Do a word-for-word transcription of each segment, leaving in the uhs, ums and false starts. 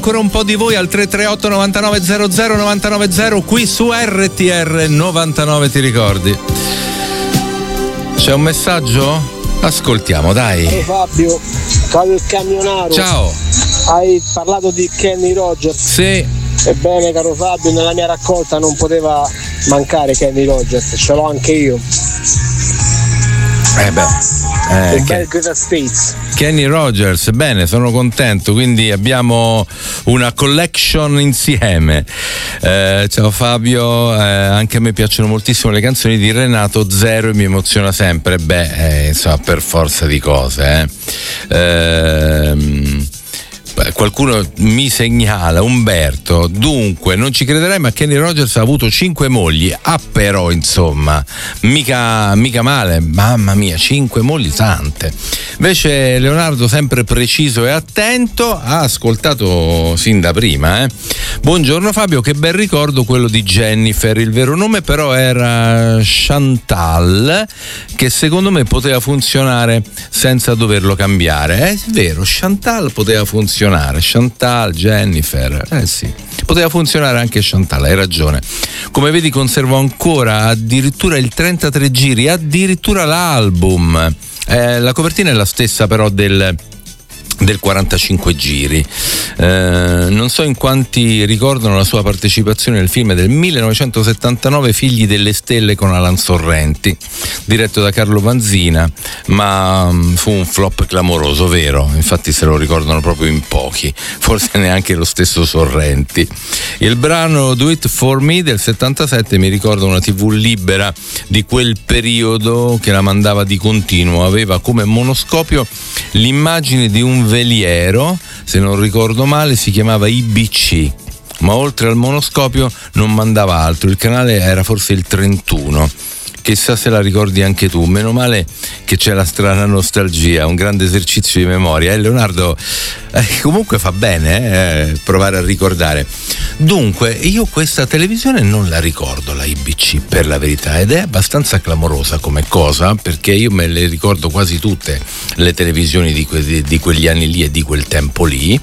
Ancora un po' di voi al tre tre otto novantanove zero zero novantanove zero qui su R T R novantanove, ti ricordi? C'è un messaggio? Ascoltiamo, dai. Ciao Fabio, Fabio il camionaro. Ciao. Hai parlato di Kenny Rogers. Sì. Ebbene caro Fabio, nella mia raccolta non poteva mancare Kenny Rogers, ce l'ho anche io. Eh beh, eh, il che... bel Great States. Kenny Rogers, bene, sono contento, quindi abbiamo una collection insieme. Eh, ciao Fabio, eh, anche a me piacciono moltissimo le canzoni di Renato Zero e mi emoziona sempre. Beh, eh, insomma, per forza di cose. Eh. Ehm... Qualcuno mi segnala, Umberto, dunque non ci crederai ma Kenny Rogers ha avuto cinque mogli. Ah però insomma mica, mica male, mamma mia, cinque mogli, tante. Invece Leonardo, sempre preciso e attento, ha ascoltato sin da prima. eh. Buongiorno Fabio, che bel ricordo quello di Jennifer, il vero nome però era Chantal, che secondo me poteva funzionare senza doverlo cambiare. È vero, Chantal poteva funzionare. Chantal, Jennifer, eh sì, poteva funzionare anche Chantal, hai ragione. Come vedi conservo ancora addirittura il trentatré giri, addirittura l'album. Eh, la copertina è la stessa però del del quarantacinque giri. Eh, non so in quanti ricordano la sua partecipazione nel film del millenovecentosettantanove Figli delle Stelle con Alan Sorrenti, diretto da Carlo Vanzina, ma um, fu un flop clamoroso, vero? Infatti se lo ricordano proprio in pochi, forse neanche lo stesso Sorrenti. Il brano Do It For Me del settantasette mi ricorda una tivù libera di quel periodo che la mandava di continuo, aveva come monoscopio l'immagine di un veliero, se non ricordo male si chiamava I B C, ma oltre al monoscopio non mandava altro, il canale era forse il trentuno. Chissà se la ricordi anche tu, meno male che c'è la strana nostalgia, un grande esercizio di memoria. E eh, Leonardo, eh, comunque fa bene eh, provare a ricordare. Dunque, io questa televisione non la ricordo, la I B C, per la verità, ed è abbastanza clamorosa come cosa, perché io me le ricordo quasi tutte le televisioni di, que- di quegli anni lì e di quel tempo lì.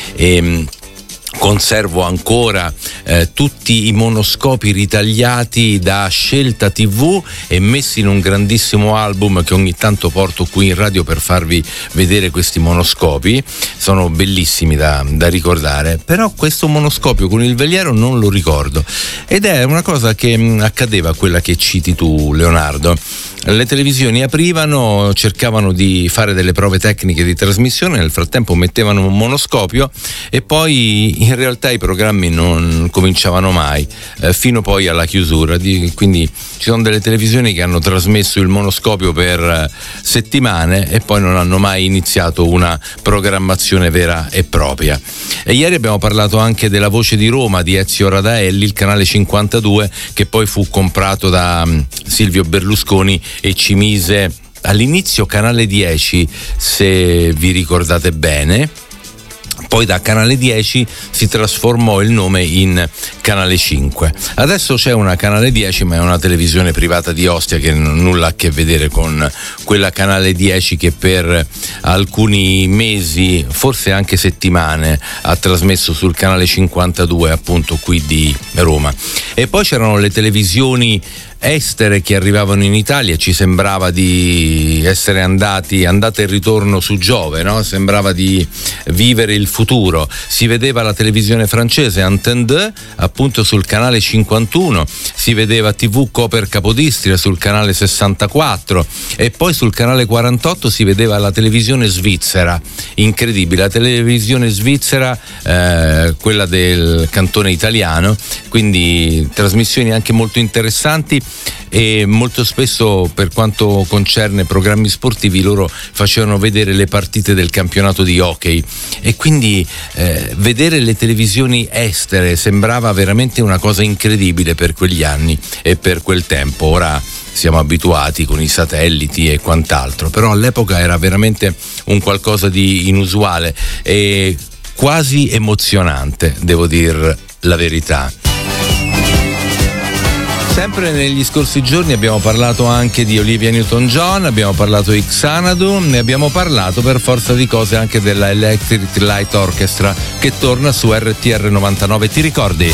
E, conservo ancora eh, tutti i monoscopi ritagliati da Scelta tivù e messi in un grandissimo album che ogni tanto porto qui in radio per farvi vedere questi monoscopi. Sono bellissimi da, da ricordare, però questo monoscopio con il veliero non lo ricordo, ed è una cosa che mh, accadeva, quella che citi tu, Leonardo. Le televisioni aprivano, cercavano di fare delle prove tecniche di trasmissione, nel frattempo mettevano un monoscopio e poi in realtà i programmi non cominciavano mai, eh, fino poi alla chiusura. Di, quindi ci sono delle televisioni che hanno trasmesso il monoscopio per settimane e poi non hanno mai iniziato una programmazione vera e propria. E ieri abbiamo parlato anche della Voce di Roma di Ezio Radaelli, il canale cinquantadue, che poi fu comprato da um, Silvio Berlusconi e ci mise all'inizio canale dieci, se vi ricordate bene. Poi da canale dieci si trasformò il nome in canale cinque. Adesso c'è una canale dieci, ma è una televisione privata di Ostia che n- nulla ha a che vedere con quella canale dieci che per alcuni mesi, forse anche settimane, ha trasmesso sul canale cinquantadue, appunto qui di Roma. E poi c'erano le televisioni estere che arrivavano in Italia, ci sembrava di essere andati andata e ritorno su Giove, no? Sembrava di vivere il futuro. Si vedeva la televisione francese Antenne due appunto sul canale cinquantuno, si vedeva tivù Coper Capodistria sul canale sessantaquattro e poi sul canale quarantotto si vedeva la televisione svizzera, incredibile, la televisione svizzera, eh, quella del cantone italiano, quindi trasmissioni anche molto interessanti. E molto spesso, per quanto concerne programmi sportivi, loro facevano vedere le partite del campionato di hockey e quindi eh, vedere le televisioni estere sembrava veramente una cosa incredibile per quegli anni e per quel tempo. Ora siamo abituati con i satelliti e quant'altro, però all'epoca era veramente un qualcosa di inusuale e quasi emozionante, devo dir la verità. Sempre negli scorsi giorni abbiamo parlato anche di Olivia Newton-John, abbiamo parlato di Xanadu e abbiamo parlato per forza di cose anche della Electric Light Orchestra che torna su R T R novantanove. Ti ricordi?